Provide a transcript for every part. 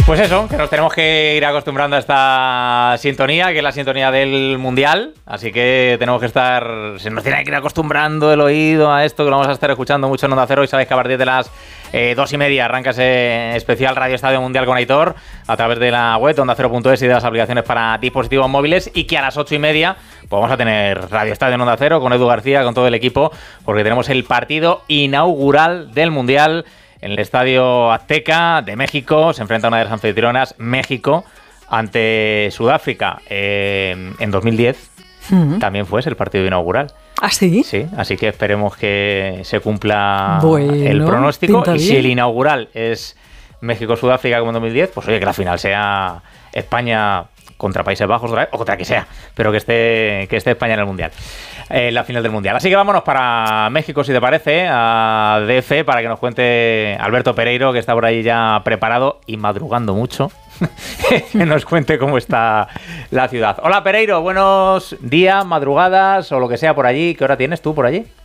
Pues eso, que nos tenemos que ir acostumbrando a esta sintonía, que es la sintonía del Mundial, así que tenemos que se nos tiene que ir acostumbrando el oído a esto, que lo vamos a estar escuchando mucho en Onda Cero, y sabéis que a partir de las 2:30 arranca ese especial Radio Estadio Mundial con Aitor, a través de la web ondacero.es y de las aplicaciones para dispositivos móviles, y que a las 8:30 pues vamos a tener Radio Estadio en Onda Cero con Edu García, con todo el equipo, porque tenemos el partido inaugural del Mundial en el Estadio Azteca de México. Se enfrenta una de las anfitrionas, México, ante Sudáfrica en 2010. También fue ese el partido inaugural. ¿Ah, sí? Sí, así que esperemos que se cumpla el pronóstico. Y si el inaugural es México-Sudáfrica como en 2010, pues oye, que la final sea España contra Países Bajos otra vez, o contra que sea, pero que esté España en el Mundial, la final del Mundial. Así que vámonos para México, si te parece, a DF, para que nos cuente Alberto Pereiro, que está por ahí ya preparado y madrugando mucho, que nos cuente cómo está la ciudad. Hola Pereiro, buenos días, madrugadas o lo que sea por allí. ¿Qué hora tienes tú por allí?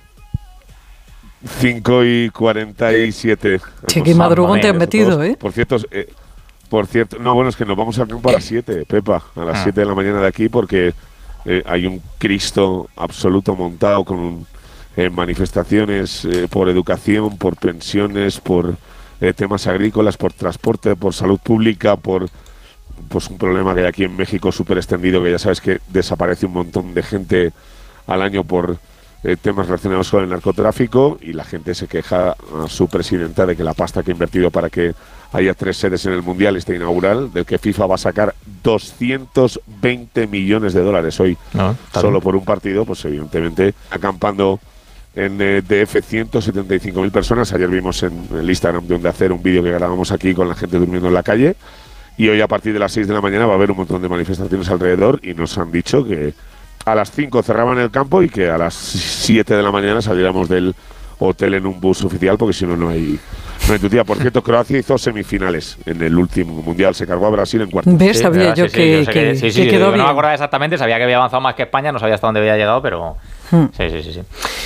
5:47. Che, qué madrugón te has metido, ¿eh? Por cierto, no, bueno, es que nos vamos a campo a las 7, Pepa, a las 7 de la mañana de aquí, porque hay un Cristo absoluto montado con manifestaciones por educación, por pensiones, por temas agrícolas, por transporte, por salud pública, por pues un problema que hay aquí en México súper extendido, que ya sabes que desaparece un montón de gente al año por temas relacionados con el narcotráfico, y la gente se queja a su presidenta de que la pasta que ha invertido para que haya 3 sedes en el Mundial inaugural, del que FIFA va a sacar 220 millones de dólares hoy, solo por un partido, pues evidentemente acampando en DF 175.000 personas. Ayer vimos en el Instagram de Onda Cero un vídeo que grabamos aquí con la gente durmiendo en la calle, y hoy a partir de las 6 de la mañana va a haber un montón de manifestaciones alrededor, y nos han dicho que a las 5 cerraban el campo y que a las 7 de la mañana saliéramos del hotel en un bus oficial, porque si no, no hay tu tía. Por cierto, Croacia hizo semifinales en el último Mundial, se cargó a Brasil en cuartos. ¿Ves? Sabía yo que quedó bien. No me acordaba exactamente, sabía que había avanzado más que España, no sabía hasta dónde había llegado, pero sí.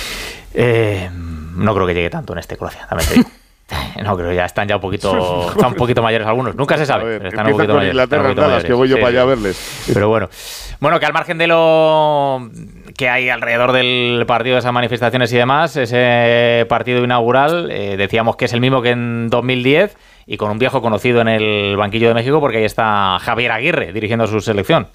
No creo que llegue tanto en este Croacia, también te digo. No, creo que ya están un poquito mayores algunos. Nunca se sabe. A ver, pero están un poquito con mayores, Inglaterra, las que voy yo para allá a verles. Pero bueno, que al margen de lo que hay alrededor del partido, de esas manifestaciones y demás, ese partido inaugural, decíamos que es el mismo que en 2010, y con un viejo conocido en el banquillo de México, porque ahí está Javier Aguirre dirigiendo su selección.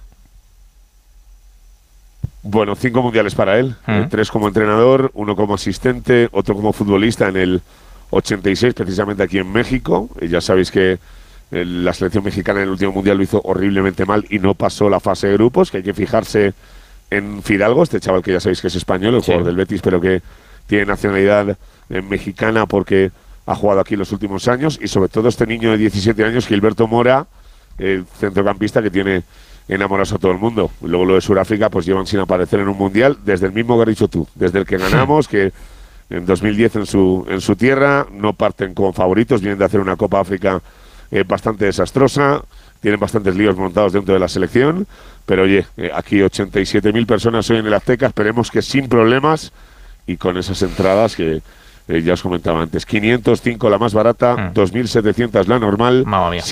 Bueno, 5 mundiales para él, 3 como entrenador, 1 como asistente, otro como futbolista en el 86, precisamente aquí en México. Ya sabéis que la selección mexicana en el último mundial lo hizo horriblemente mal y no pasó la fase de grupos, que hay que fijarse en Fidalgo, este chaval que ya sabéis que es español, el jugador del Betis, pero que tiene nacionalidad mexicana porque ha jugado aquí los últimos años, y sobre todo este niño de 17 años, Gilberto Mora, el centrocampista que tiene enamorados a todo el mundo. Luego lo de Sudáfrica, pues llevan sin aparecer en un mundial desde el mismo que has dicho tú, desde el que ganamos, que en 2010 en su tierra, no parten como favoritos, vienen de hacer una Copa África bastante desastrosa, tienen bastantes líos montados dentro de la selección, pero oye, aquí 87.000 personas hoy en el Azteca, esperemos que sin problemas y con esas entradas que ya os comentaba antes, 505 la más barata, 2.700 la normal,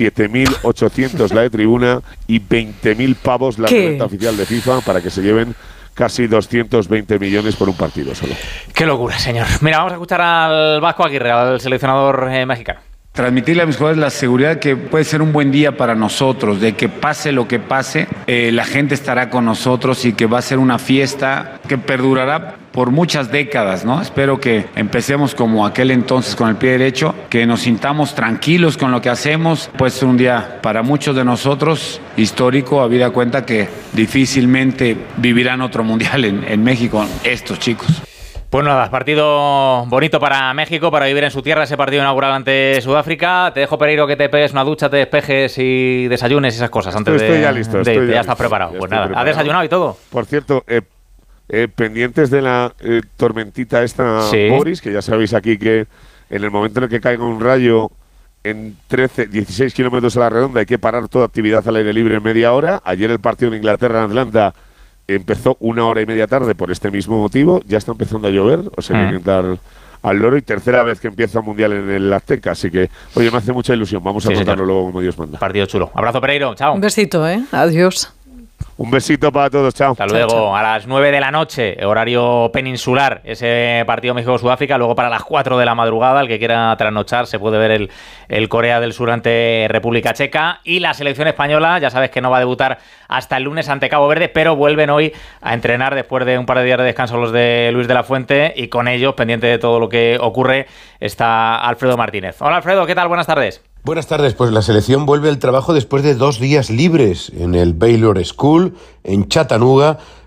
7.800 la de tribuna y 20.000 pavos la renta oficial de FIFA, para que se lleven casi 220 millones por un partido solo. Qué locura, señor. Mira, vamos a escuchar al Vasco Aguirre, al seleccionador mexicano. Transmitirle a mis jugadores la seguridad que puede ser un buen día para nosotros, de que pase lo que pase, la gente estará con nosotros y que va a ser una fiesta que perdurará por muchas décadas, ¿no? Espero que empecemos como aquel entonces con el pie derecho, que nos sintamos tranquilos con lo que hacemos. Puede ser un día para muchos de nosotros histórico, habida cuenta que difícilmente vivirán otro mundial en México estos chicos. Pues nada, partido bonito para México, para vivir en su tierra, ese partido inaugural ante Sudáfrica. Te dejo, Pereiro, que te pegues una ducha, te despejes y desayunes y esas cosas antes estoy ya listo. Ya estás preparado. Pues nada, ¿has desayunado y todo? Por cierto, pendientes de la tormentita esta, Boris, que ya sabéis aquí que en el momento en el que caiga un rayo en 16 kilómetros a la redonda hay que parar toda actividad al aire libre en media hora. Ayer el partido de Inglaterra en Atlanta empezó 1 hora y media tarde por este mismo motivo. Ya está empezando a llover, o sea que hay que estar al loro y tercera vez que empieza el Mundial en el Azteca. Así que, oye, me hace mucha ilusión. Vamos a contarlo luego como Dios manda. Partido chulo. Abrazo, Pereiro. Chao. Un besito, Adiós. Un besito para todos, chao. Hasta luego. Chao. A las 9 de la noche, horario peninsular, ese partido México-Sudáfrica. Luego para las 4 de la madrugada, el que quiera trasnochar, se puede ver el Corea del Sur ante República Checa. Y la selección española, ya sabes que no va a debutar hasta el lunes ante Cabo Verde, pero vuelven hoy a entrenar después de un par de días de descanso los de Luis de la Fuente. Y con ellos, pendiente de todo lo que ocurre, está Alfredo Martínez. Hola, Alfredo, ¿qué tal? Buenas tardes. Buenas tardes, pues la selección vuelve al trabajo después de 2 días libres en el Baylor School, en Chattanooga,